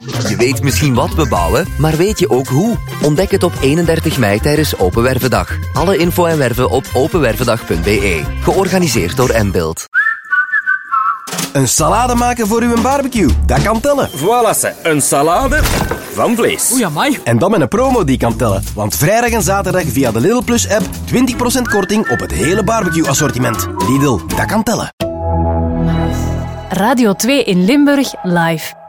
Je weet misschien wat we bouwen, maar weet je ook hoe? Ontdek het op 31 mei tijdens Open Wervendag. Alle info en werven op openwervendag.be. Georganiseerd door Mbuild. Een salade maken voor uw barbecue, dat kan tellen. Voilà, ze. Een salade van vlees. Oei, amai. En dan met een promo die kan tellen. Want vrijdag en zaterdag via de Lidl Plus app 20% korting op het hele barbecue assortiment. Lidl, dat kan tellen. Radio 2 in Limburg live.